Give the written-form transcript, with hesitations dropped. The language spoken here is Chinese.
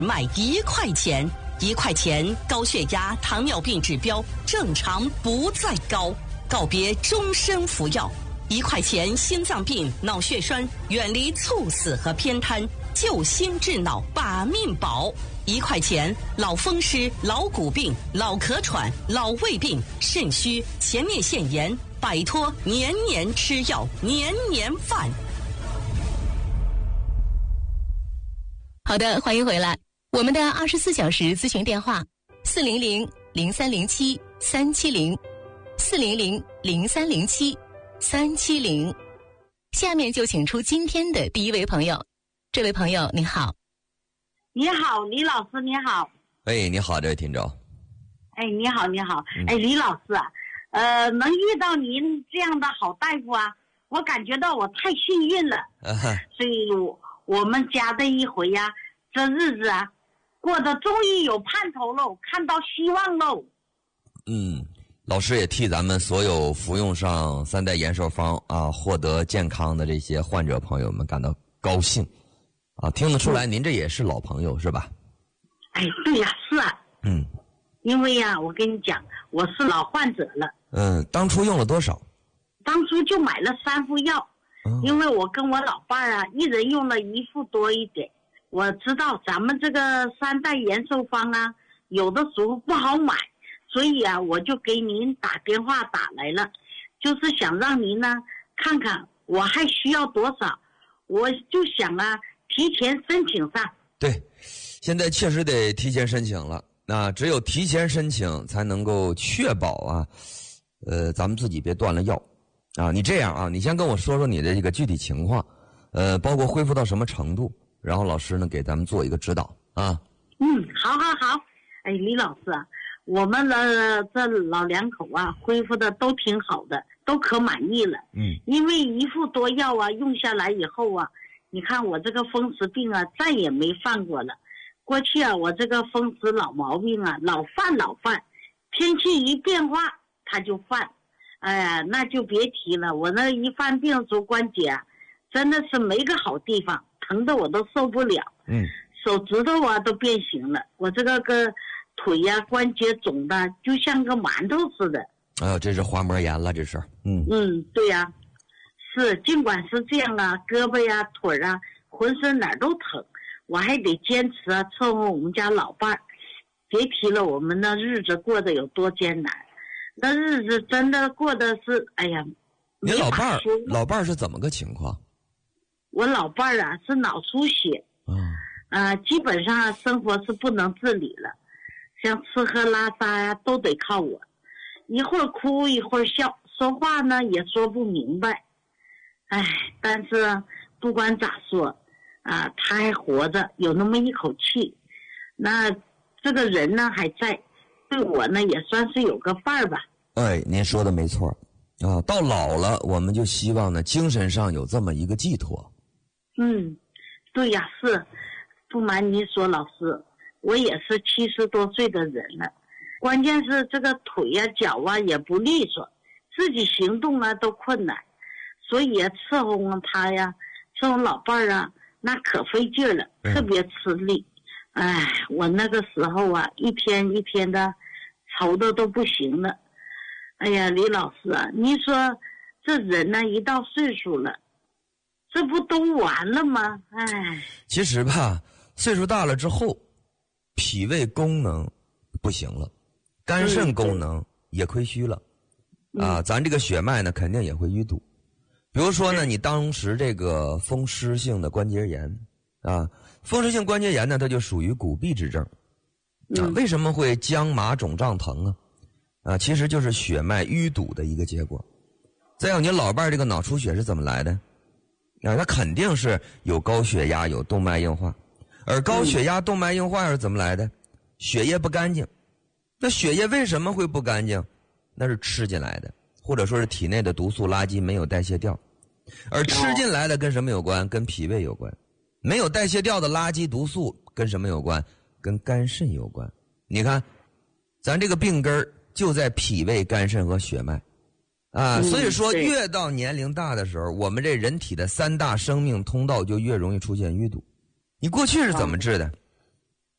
卖1块钱，1块钱高血压、糖尿病指标正常不再高，告别终身服药。1块钱心脏病、脑血栓，远离猝死和偏瘫，救心治脑，把命保。1块钱老风湿、老骨病、老咳喘、老胃病、肾虚、前列腺炎，摆脱年年吃药、年年饭。 好的，欢迎回来。我们的24小时咨询电话400-0307-370，400-0307-370。下面就请出今天的第一位朋友。这位朋友你好。 你好，李老师，你好。 哎，你好，这位听众。 哎，你好，你好。哎，李老师啊，能遇到您这样的好大夫啊，我感觉到我太幸运了。所以我们家的一回呀，这日子啊，过得终于有盼头喽，看到希望喽。 老师也替咱们所有服用上3代延寿方啊，获得健康的这些患者朋友们感到高兴啊！听得出来，您这也是老朋友是吧？ 哎，对呀，是啊。因为呀，我跟你讲，我是老患者了。 当初用了多少？ 当初就买了3副药，因为我跟我老伴儿啊，一人用了1副多一点。我知道咱们这个3代延寿方啊，有的时候不好买，所以啊，我就给您打电话打来了，就是想让您呢看看我还需要多少，我就想啊提前申请上。 对，现在确实得提前申请了。那只有提前申请才能够确保啊，咱们自己别断了药啊。你这样啊，你先跟我说说你的这个具体情况，包括恢复到什么程度，然后老师呢给咱们做一个指导啊。 好。哎，李老师啊，我们的这老两口啊，恢复的都挺好的，都可满意了。因为1副多药啊，用下来以后啊，你看我这个风湿病啊，再也没犯过了。过去啊，我这个风湿老毛病啊，老犯，天气一变化它就犯，哎呀，那就别提了。我那一犯病，肘关节啊，真的是没个好地方，疼得我都受不了。手指头啊都变形了，我这个腿呀、关节肿的就像个馒头似的。 这是滑膜炎了，这是。 对呀，是，尽管是这样啊，胳膊呀、腿啊，浑身哪儿都疼，我还得坚持啊，伺候我们家老伴儿。别提了，我们那日子过得有多艰难，那日子真的过得是，哎呀。 你老伴儿是怎么个情况？ 我老伴儿啊是脑出血。基本上生活是不能自理了，像吃喝拉撒呀都得靠我，一会儿哭一会儿笑，说话呢也说不明白。但是不管咋说啊，他还活着，有那么一口气，那这个人呢还在，对我呢也算是有个伴儿吧。 您说的没错啊，到老了我们就希望呢精神上有这么一个寄托。 对呀，是。不瞒您说，老师，我也是70多岁的人了，关键是这个腿呀、脚啊也不利索，自己行动啊都困难，所以伺候他呀，伺候老伴儿啊，那可费劲了，特别吃力。我那个时候啊，一天一天的愁的都不行了。哎呀，李老师啊，你说这人呢，一到岁数了，这不都完了吗？ 其实吧，岁数大了之后，脾胃功能不行了，肝肾功能也亏虚了，咱这个血脉呢肯定也会淤堵。比如说呢，你当时这个风湿性的关节炎啊，风湿性关节炎呢，它就属于骨痹之症为什么会僵麻肿胀疼其实就是血脉淤堵的一个结果。再有，你老伴这个脑出血是怎么来的？他肯定是有高血压，有动脉硬化。而高血压、动脉硬化是怎么来的？血液不干净。那血液为什么会不干净？那是吃进来的，或者说是体内的毒素垃圾没有代谢掉。而吃进来的跟什么有关？跟脾胃有关。没有代谢掉的垃圾毒素跟什么有关？跟肝肾有关。你看，咱这个病根就在脾胃、肝肾和血脉所以说越到年龄大的时候，我们这人体的3大生命通道就越容易出现淤堵。你过去是怎么治的？